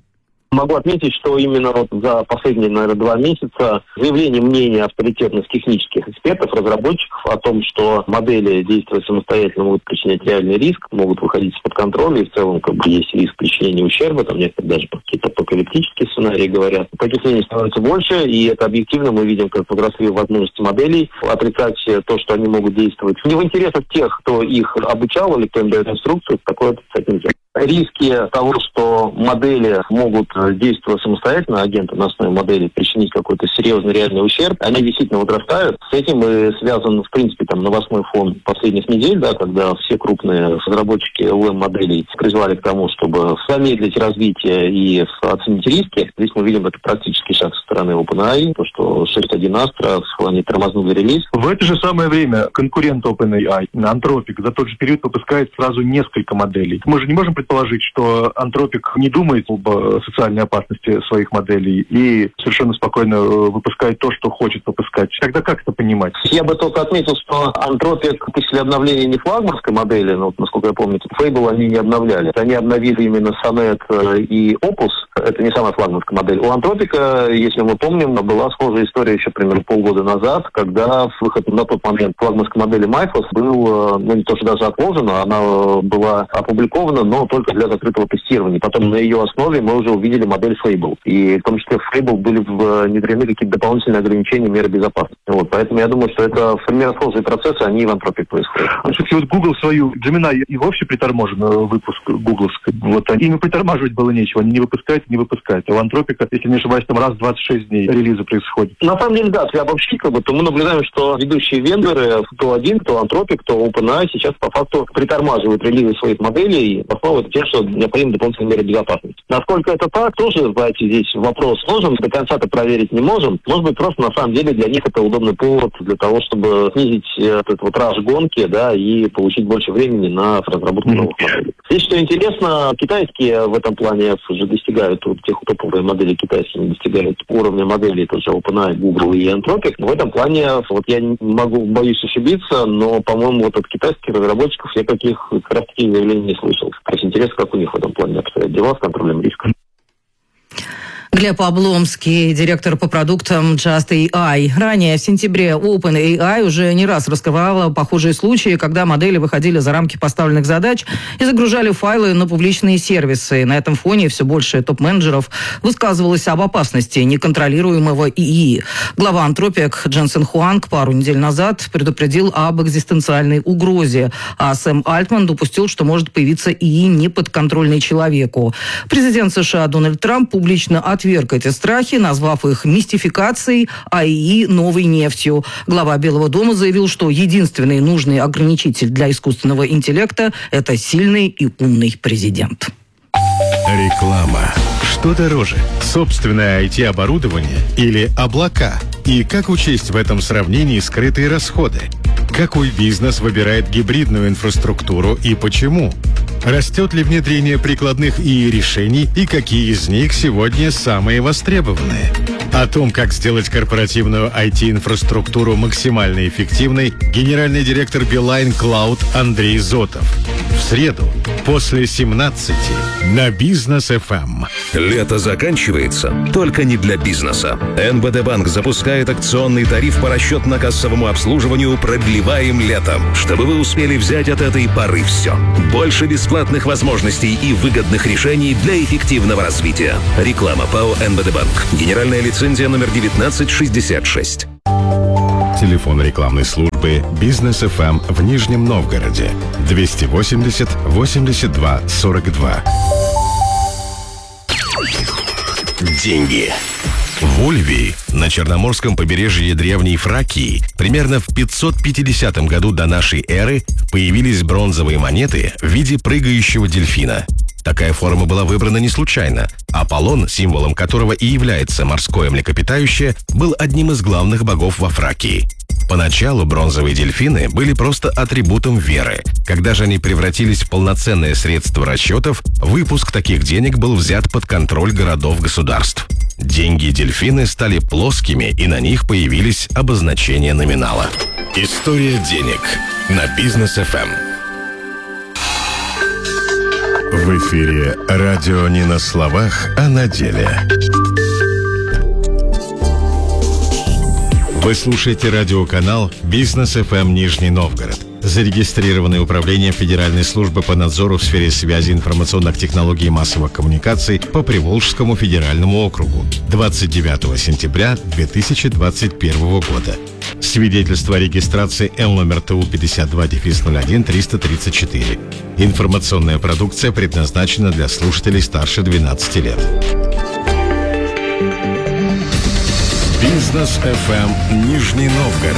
Могу отметить, что именно вот за последние, наверное, два месяца заявление мнения авторитетных технических экспертов, разработчиков о том, что модели, действуя самостоятельно, могут причинять реальный риск, могут выходить из-под контроля, и в целом как бы есть риск причинения ущерба, там некоторые даже какие-то апокалиптические сценарии говорят. Таких мнений становится больше, и это объективно мы видим, как возросли возможности моделей, отрицать то, что они могут действовать. Не в интересах тех, кто их обучал или кто им дает инструкцию, такое отрицать нельзя. Риски того, что модели могут, действуя самостоятельно, агенты на основе модели, причинить какой-то серьезный реальный ущерб, они действительно возрастают. С этим и связан, в принципе, там, новостной фон последних недель, да, когда все крупные разработчики эл эм моделей призвали к тому, чтобы замедлить развитие и оценить риски. Здесь мы видим это практически шаг со стороны OpenAI, то, что шесть точка один Astra, они тормознули релиз. В это же самое время конкурент OpenAI, Anthropic, за тот же период выпускает сразу несколько моделей. Мы же не можем предположить, что Anthropic не думает об социальной опасности своих моделей и совершенно спокойно выпускает то, что хочет выпускать. Тогда как это понимать? Я бы только отметил, что Anthropic после обновления не флагманской модели, но, насколько я помню, Fable они не обновляли. Они обновили именно Sonnet и Opus. Это не самая флагманская модель. У Anthropic, если мы помним, была схожая история еще примерно полгода назад, когда выход на тот момент флагманской модели Mythos был, ну не то что даже отложен, она была опубликована, но только для закрытого тестирования. Потом на ее основе мы уже увидели модель Fable. И в том числе в Fable были внедрены какие-то дополнительные ограничения, меры безопасности. Вот. Поэтому я думаю, что это примерно схожие процессы, они в Anthropic происходят. А все-таки вот Google свою Gemini и вовсе приторможен выпуск гугловской. Вот им и притормаживать было нечего. Они не выпускают, не выпускают. А у Anthropic, если не ошибаюсь, там раз в двадцать шесть дней релизы происходят. На самом деле, да, если обобщить, как бы, то мы наблюдаем, что ведущие вендоры, кто один, кто Anthropic, кто OpenAI, сейчас по факту притормаживают релизы своих моделей и основывают тем, что необходимы дополнительные меры безопасности. Насколько это так, тоже, знаете, здесь вопрос сложен, до конца это проверить не можем. Может быть, просто на самом деле для них это удобный повод для того, чтобы снизить этот вот раж гонки, да, и получить больше времени на разработку новых моделей. Здесь, что интересно, китайские в этом плане уже достигают, вот, тех топовые модели китайские не достигают уровня моделей, тот же OpenAI, Google и Anthropic. В этом плане, вот я не могу, боюсь ошибиться, но, по-моему, вот от китайских разработчиков я каких как раз таких заявлений не слышал. То есть интересно, как у них в этом плане обстоят дела с контролем риска. Глеб Обломский, директор по продуктам Just эй ай. Ранее, в сентябре, OpenAI уже не раз раскрывала похожие случаи, когда модели выходили за рамки поставленных задач и загружали файлы на публичные сервисы. На этом фоне все больше топ-менеджеров высказывалось об опасности неконтролируемого ИИ. Глава Anthropic Дженсен Хуанг пару недель назад предупредил об экзистенциальной угрозе, а Сэм Альтман допустил, что может появиться ИИ, неподконтрольный человеку. Президент США Дональд Трамп публично ответил отверг эти страхи, назвав их мистификацией, а ИИ новой нефтью. Глава Белого дома заявил, что единственный нужный ограничитель для искусственного интеллекта – это сильный и умный президент. Реклама. Что дороже? Собственное ай ти-оборудование или облака? И как учесть в этом сравнении скрытые расходы? Какой бизнес выбирает гибридную инфраструктуру и почему? Растет ли внедрение прикладных ИИ решений и какие из них сегодня самые востребованные? О том, как сделать корпоративную ай ти-инфраструктуру максимально эффективной, генеральный директор Beeline Cloud Андрей Зотов. В среду после семнадцати на Бизнес эф эм. Лето заканчивается, только не для бизнеса. эн бэ дэ Банк запускает акционный тариф по расчетно-кассовому обслуживанию «Продлеваем летом», чтобы вы успели взять от этой поры все. Больше бесплатных возможностей и выгодных решений для эффективного развития. Реклама ПАО эн бэ дэ Банк. Генеральная лицензия номер девятнадцать шестьдесят шесть. Телефон рекламной службы Бизнес эф эм в Нижнем Новгороде двести восемьдесят восемьдесят два сорок два. Деньги. В Ульвии, на Черноморском побережье древней Фракии, примерно в пятьсот пятидесятом году до нашей эры появились бронзовые монеты в виде прыгающего дельфина. Такая форма была выбрана не случайно. Аполлон, символом которого и является морское млекопитающее, был одним из главных богов во Фракии. Поначалу бронзовые дельфины были просто атрибутом веры. Когда же они превратились в полноценное средство расчетов, выпуск таких денег был взят под контроль городов-государств. Деньги-дельфины стали плоскими, и на них появились обозначения номинала. История денег на Бизнес эф эм. В эфире радио не на словах, а на деле. Вы слушаете радиоканал «Бизнес эф эм Нижний Новгород», зарегистрированный управлением Федеральной службы по надзору в сфере связи, информационных технологий и массовых коммуникаций по Приволжскому федеральному округу двадцать девятого сентября две тысячи двадцать первого года. Свидетельство о регистрации Л номер Т У пятьдесят два ноль один триста тридцать четыре. Информационная продукция предназначена для слушателей старше двенадцати лет. Бизнес эф эм Нижний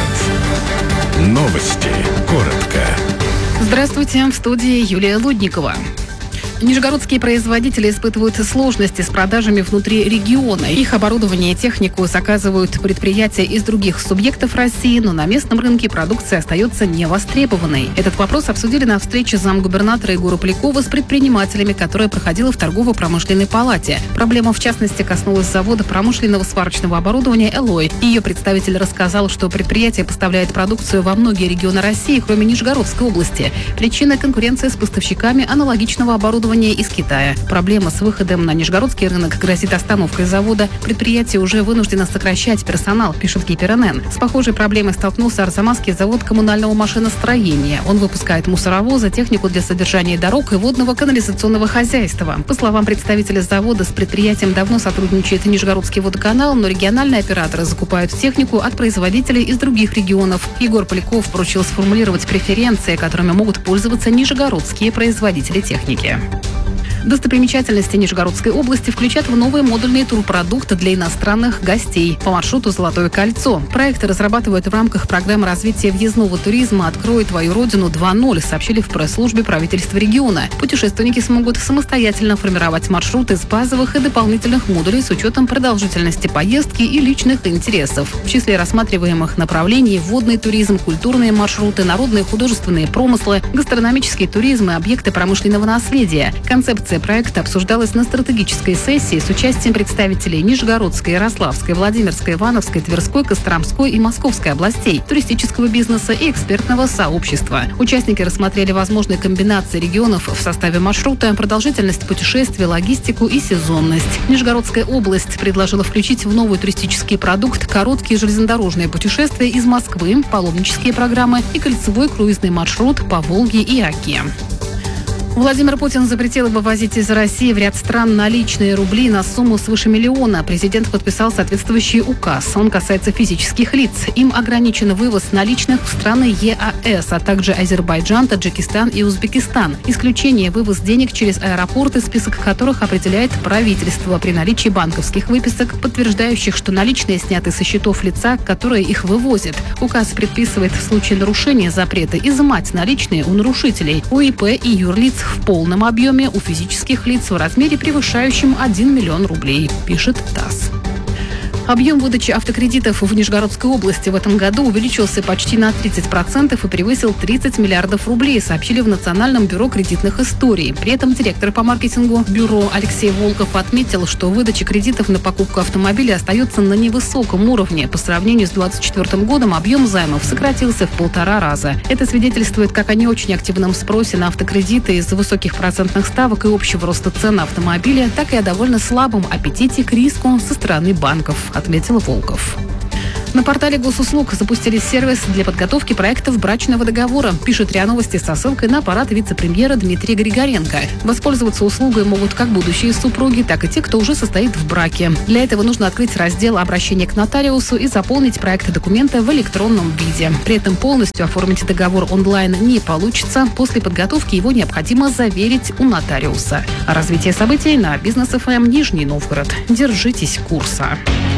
Новгород. Новости. Коротко. Здравствуйте, в студии Юлия Лудникова. Нижегородские производители испытывают сложности с продажами внутри региона. Их оборудование и технику заказывают предприятия из других субъектов России, но на местном рынке продукция остается невостребованной. Этот вопрос обсудили на встрече замгубернатора Егора Полякова с предпринимателями, которая проходила в торгово-промышленной палате. Проблема, в частности, коснулась завода промышленного сварочного оборудования «Элой». Ее представитель рассказал, что предприятие поставляет продукцию во многие регионы России, кроме Нижегородской области. Причина – конкуренция с поставщиками аналогичного оборудования из Китая. Проблема с выходом на нижегородский рынок грозит остановкой завода. Предприятие уже вынуждено сокращать персонал, пишет Кипр эн эн. С похожей проблемой столкнулся Арзамасский завод коммунального машиностроения. Он выпускает мусоровозы, технику для содержания дорог и водного канализационного хозяйства. По словам представителя завода, с предприятием давно сотрудничает Нижегородский водоканал, но региональные операторы закупают технику от производителей из других регионов. Егор Поляков поручил сформулировать преференции, которыми могут пользоваться нижегородские производители техники. Достопримечательности Нижегородской области включат в новые модульные турпродукты для иностранных гостей по маршруту «Золотое кольцо». Проекты разрабатывают в рамках программы развития въездного туризма «Открой твою родину два ноль», сообщили в пресс-службе правительства региона. Путешественники смогут самостоятельно формировать маршруты из базовых и дополнительных модулей с учетом продолжительности поездки и личных интересов. В числе рассматриваемых направлений водный туризм, культурные маршруты, народные художественные промыслы, гастрономический туризм и объекты промышленного наследия. Концепция проекта обсуждалась на стратегической сессии с участием представителей Нижегородской, Ярославской, Владимирской, Ивановской, Тверской, Костромской и Московской областей, туристического бизнеса и экспертного сообщества. Участники рассмотрели возможные комбинации регионов в составе маршрута, продолжительность путешествия, логистику и сезонность. Нижегородская область предложила включить в новый туристический продукт короткие железнодорожные путешествия из Москвы, паломнические программы и кольцевой круизный маршрут по Волге и Оке. Владимир Путин запретил вывозить из России в ряд стран наличные рубли на сумму свыше миллиона. Президент подписал соответствующий указ. Он касается физических лиц. Им ограничен вывоз наличных в страны Е А Эс, а также Азербайджан, Таджикистан и Узбекистан. Исключение – вывоз денег через аэропорты, список которых определяет правительство при наличии банковских выписок, подтверждающих, что наличные сняты со счетов лица, которые их вывозят. Указ предписывает в случае нарушения запрета изымать наличные у нарушителей, у И П и юрлиц в полном объеме, у физических лиц в размере, превышающем один миллион рублей, пишет ТАСС. Объем выдачи автокредитов в Нижегородской области в этом году увеличился почти на тридцать процентов и превысил тридцать миллиардов рублей, сообщили в Национальном бюро кредитных историй. При этом директор по маркетингу бюро Алексей Волков отметил, что выдача кредитов на покупку автомобиля остается на невысоком уровне. По сравнению с двадцать четвёртым годом объем займов сократился в полтора раза. Это свидетельствует как о не очень активном спросе на автокредиты из-за высоких процентных ставок и общего роста цен на автомобили, так и о довольно слабом аппетите к риску со стороны банков, отметил Волков. На портале госуслуг запустили сервис для подготовки проектов брачного договора, пишет РИА Новости со ссылкой на аппарат вице-премьера Дмитрия Григоренко. Воспользоваться услугой могут как будущие супруги, так и те, кто уже состоит в браке. Для этого нужно открыть раздел «Обращение к нотариусу» и заполнить проект документа в электронном виде. При этом полностью оформить договор онлайн не получится. После подготовки его необходимо заверить у нотариуса. А развитие событий на Бизнес эф эм Нижний Новгород. Держитесь курса.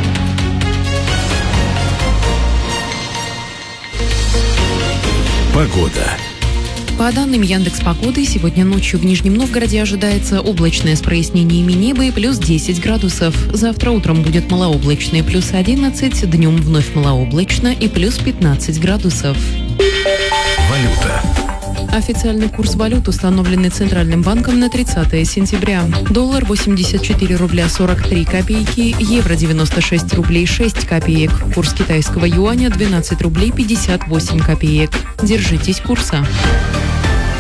Погода. По данным Яндекс.Погоды, сегодня ночью в Нижнем Новгороде ожидается облачное с прояснениями неба и плюс десять градусов. Завтра утром будет малооблачно и плюс одиннадцать, днем вновь малооблачно и плюс пятнадцать градусов. Валюта. Официальный курс валют, установленный Центральным банком на тридцатое сентября. Доллар восемьдесят четыре рубля сорок три копейки, евро девяносто шесть рублей шесть копеек, курс китайского юаня двенадцать рублей пятьдесят восемь копеек. Держитесь курса.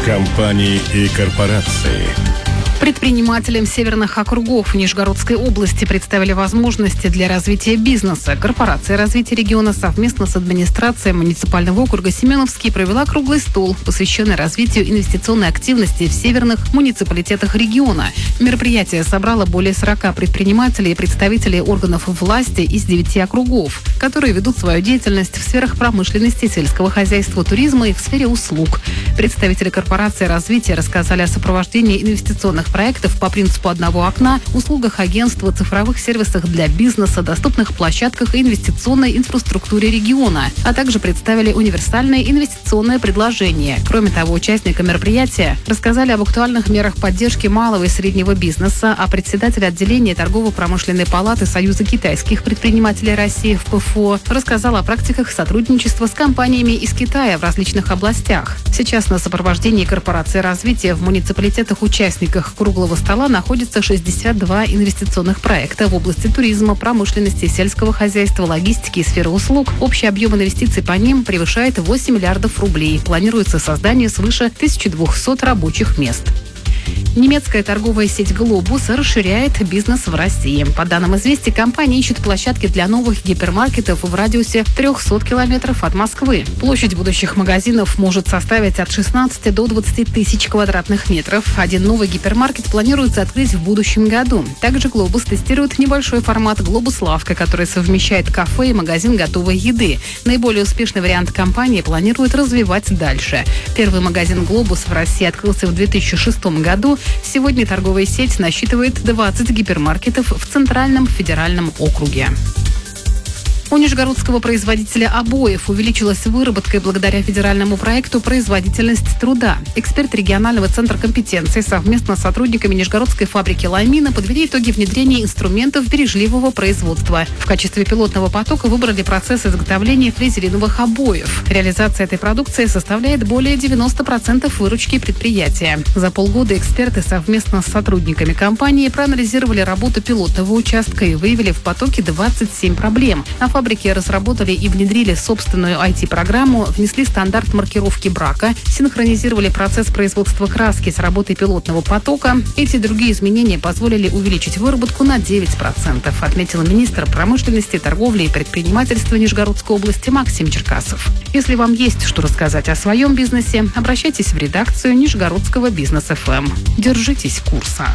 Компании и корпорации. Предпринимателям северных округов Нижегородской области представили возможности для развития бизнеса. Корпорация развития региона совместно с администрацией муниципального округа Семеновский провела круглый стол, посвященный развитию инвестиционной активности в северных муниципалитетах региона. Мероприятие собрало более сорока предпринимателей и представителей органов власти из девяти округов, которые ведут свою деятельность в сферах промышленности, сельского хозяйства, туризма и в сфере услуг. Представители корпорации развития рассказали о сопровождении инвестиционных проектов по принципу одного окна, услугах агентства, цифровых сервисах для бизнеса, доступных площадках и инвестиционной инфраструктуре региона, а также представили универсальные инвестиционные предложения. Кроме того, участникам мероприятия рассказали об актуальных мерах поддержки малого и среднего бизнеса, а председатель отделения торгово-промышленной палаты Союза китайских предпринимателей России в ПФО рассказал о практиках сотрудничества с компаниями из Китая в различных областях. Сейчас на сопровождении корпорации развития в муниципалитетах-участниках круглого стола находится шестьдесят два инвестиционных проекта в области туризма, промышленности, сельского хозяйства, логистики и сферы услуг. Общий объем инвестиций по ним превышает восемь миллиардов рублей. Планируется создание свыше тысячи двухсот рабочих мест. Немецкая торговая сеть «Глобус» расширяет бизнес в России. По данным «Известий», компания ищет площадки для новых гипермаркетов в радиусе трехсот километров от Москвы. Площадь будущих магазинов может составить от шестнадцати до двадцати тысяч квадратных метров. Один новый гипермаркет планируется открыть в будущем году. Также «Глобус» тестирует небольшой формат «Глобус-лавка», который совмещает кафе и магазин готовой еды. Наиболее успешный вариант компании планирует развивать дальше. Первый магазин «Глобус» в России открылся в две тысячи шестом году. Сегодня торговая сеть насчитывает двадцать гипермаркетов в Центральном федеральном округе. У нижегородского производителя обоев увеличилась выработка благодаря федеральному проекту «Производительность труда». Эксперт регионального центра компетенции совместно с сотрудниками Нижегородской фабрики «Ламина» подвели итоги внедрения инструментов бережливого производства. В качестве пилотного потока выбрали процесс изготовления фрезериновых обоев. Реализация этой продукции составляет более девяноста процентов выручки предприятия. За полгода эксперты совместно с сотрудниками компании проанализировали работу пилотного участка и выявили в потоке двадцать семь проблем. На фабрике разработали и внедрили собственную ай ти-программу, внесли стандарт маркировки брака, синхронизировали процесс производства краски с работой пилотного потока. Эти и другие изменения позволили увеличить выработку на девять процентов, отметил министр промышленности, торговли и предпринимательства Нижегородской области Максим Черкасов. Если вам есть что рассказать о своем бизнесе, обращайтесь в редакцию Нижегородского бизнес эф эм. Держитесь курса.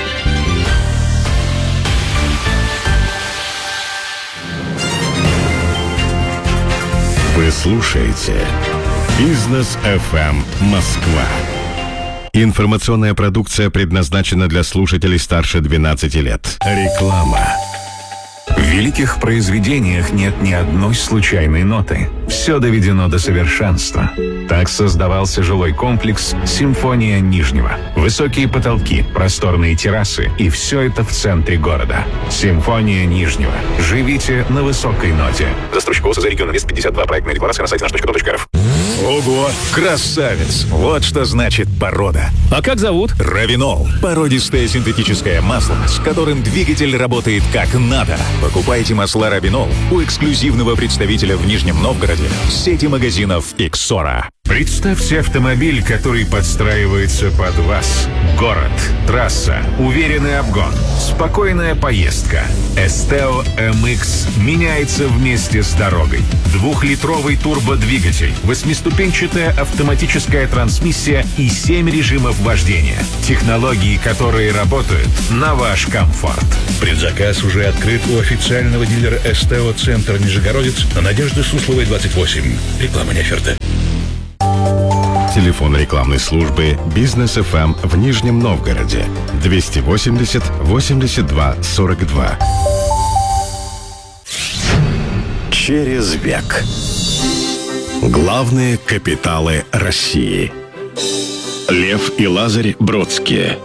Вы слушаете «Бизнес эф эм Москва». Информационная продукция предназначена для слушателей старше двенадцати лет. Реклама. В великих произведениях нет ни одной случайной ноты. Все доведено до совершенства. Так создавался жилой комплекс «Симфония Нижнего». Высокие потолки, просторные террасы и все это в центре города. «Симфония Нижнего». Живите на высокой ноте. Застройщик ОСЗ «Регион Инвест пятьдесят два». Проектная декларация на сайте наш точка ком точка эр эф. Ого, красавец! Вот что значит порода. А как зовут? Равинол. Породистое синтетическое масло, с которым двигатель работает как надо. Покупайте масла Равинол у эксклюзивного представителя в Нижнем Новгороде сети магазинов «Иксора». Представьте автомобиль, который подстраивается под вас. Город, трасса, уверенный обгон, спокойная поездка. Esteo эм икс меняется вместе с дорогой. Двухлитровый турбодвигатель, восьмиступенчатая автоматическая трансмиссия и семь режимов вождения. Технологии, которые работают на ваш комфорт. Предзаказ уже открыт у официального дилера Esteo Центр Нижегородец на Надежды Сусловой, двадцать восемь. Реклама не оферта. Телефон рекламной службы «Бизнес эф эм» в Нижнем Новгороде двести восемьдесят восемьдесят два сорок два. Через век. Главные капиталы России. Лев и Лазарь Бродские.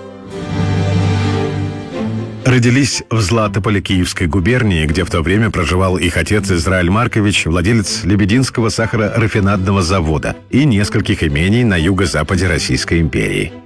Родились в Златополе Киевской губернии, где в то время проживал их отец Израиль Маркович, владелец Лебединского сахарорафинадного завода и нескольких имений на юго-западе Российской империи.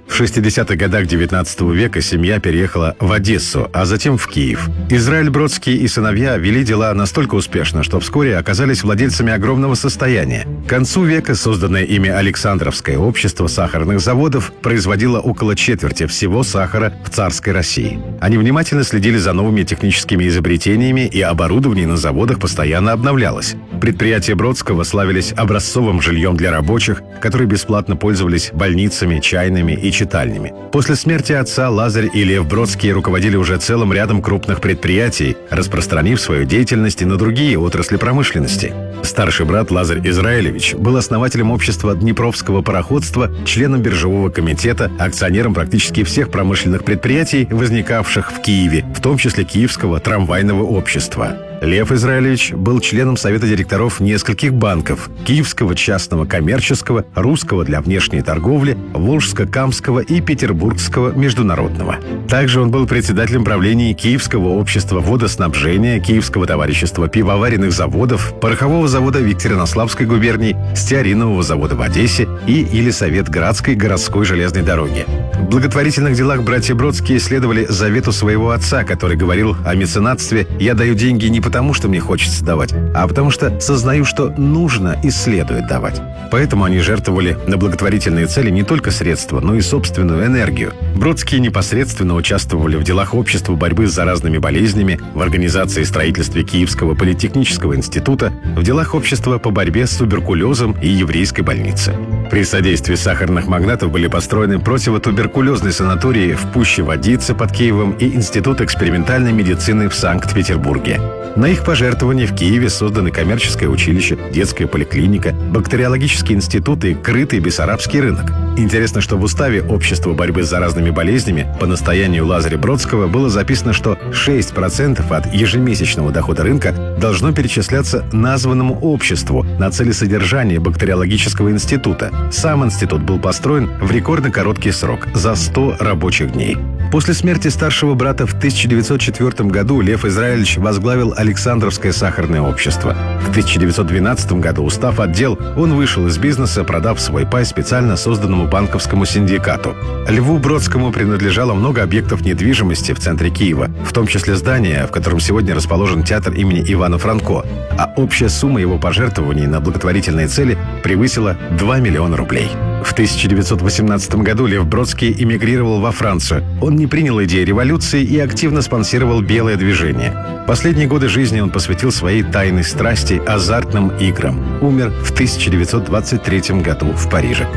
В шестидесятых годах девятнадцатого века семья переехала в Одессу, а затем в Киев. Израиль Бродский и сыновья вели дела настолько успешно, что вскоре оказались владельцами огромного состояния. К концу века созданное ими Александровское общество сахарных заводов производило около четверти всего сахара в царской России. Они внимательно следили за новыми техническими изобретениями, и оборудование на заводах постоянно обновлялось. Предприятия Бродского славились образцовым жильем для рабочих, которые бесплатно пользовались больницами, чайными и читальнями. После смерти отца Лазарь и Лев Бродские руководили уже целым рядом крупных предприятий, распространив свою деятельность и на другие отрасли промышленности. Старший брат Лазарь Израилевич был основателем общества Днепровского пароходства, членом биржевого комитета, акционером практически всех промышленных предприятий, возникавших в Киеве, в том числе Киевского трамвайного общества. Лев Израилевич был членом совета директоров нескольких банков: Киевского частного коммерческого, Русского для внешней торговли, Волжско-Камского и Петербургского международного. Также он был председателем правления Киевского общества водоснабжения, Киевского товарищества пивоваренных заводов, порохового завода в Екатеринославской губернии, стеаринового завода в Одессе и Елисаветградской городской железной дороги. В благотворительных делах братья Бродские следовали завету своего отца, который говорил о меценатстве: «Я даю деньги не потому, что мне хочется давать, а потому что сознаю, что нужно и следует давать». Поэтому они жертвовали на благотворительные цели не только средства, но и собственную энергию. Бродские непосредственно участвовали в делах общества борьбы с заразными болезнями, в организации и строительстве Киевского политехнического института, в делах общества по борьбе с туберкулезом и еврейской больницы. При содействии сахарных магнатов были построены противотуберкулезные санатории в Пуще-Водице под Киевом и Институт экспериментальной медицины в Санкт-Петербурге. На их пожертвования в Киеве созданы коммерческое училище, детская поликлиника, бактериологический институт и крытый бессарабский рынок. Интересно, что в уставе Общества борьбы с заразными болезнями по настоянию Лазаря Бродского было записано, что шесть процентов от ежемесячного дохода рынка должно перечисляться названному обществу на цели содержания бактериологического института. Сам институт был построен в рекордно короткий срок – за сто рабочих дней. После смерти старшего брата в тысяча девятьсот четвёртом году Лев Израилевич возглавил Александровское сахарное общество. В тысяча девятьсот двенадцатом году, устав отдел, он вышел из бизнеса, продав свой пай специально созданному банковскому синдикату. Льву Бродскому принадлежало много объектов недвижимости в центре Киева, в том числе здание, в котором сегодня расположен театр имени Ивана Франко, а общая сумма его пожертвований на благотворительные цели превысила два миллиона рублей. В тысяча девятьсот восемнадцатом году Лев Бродский эмигрировал во Францию. Он не принял идеи революции и активно спонсировал белое движение. Последние годы жизни он посвятил своей тайной страсти азартным играм. Умер в тысяча девятьсот двадцать третьем году в Париже.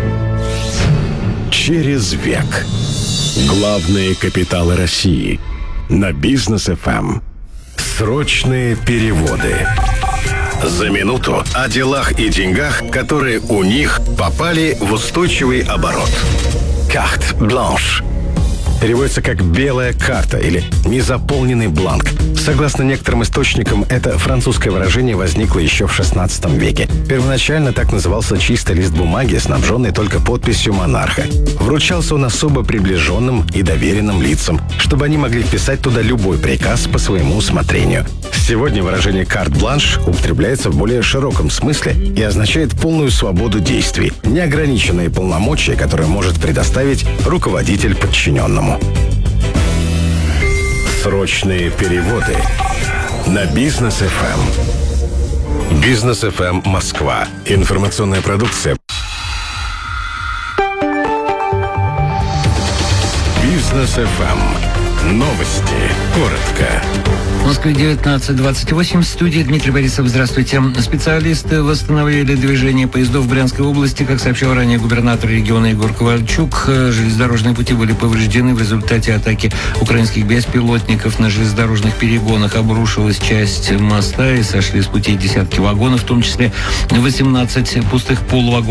Через век. Главные капиталы России. На Бизнес-эф эм. Срочные переводы. За минуту о делах и деньгах, которые у них попали в устойчивый оборот. Карт бланш. Переводится как «белая карта» или «незаполненный бланк». Согласно некоторым источникам, это французское выражение возникло еще в шестнадцатом веке. Первоначально так назывался чистый лист бумаги, снабженный только подписью монарха. Вручался он особо приближенным и доверенным лицам, чтобы они могли вписать туда любой приказ по своему усмотрению. Сегодня выражение «карт-бланш» употребляется в более широком смысле и означает полную свободу действий, неограниченные полномочия, которые может предоставить руководитель подчиненному. Срочные переводы на Бизнес-эф эм. Бизнес-эф эм Москва. Информационная продукция. Бизнес-эф эм. Новости. Коротко. В Москве девятнадцать двадцать восемь. В студии Дмитрий Борисов. Здравствуйте. Специалисты восстановили движение поездов в Брянской области. Как сообщил ранее губернатор региона Егор Ковальчук, железнодорожные пути были повреждены в результате атаки украинских беспилотников. На железнодорожных перегонах обрушилась часть моста и сошли с путей десятки вагонов, в том числе восемнадцать пустых полувагонов.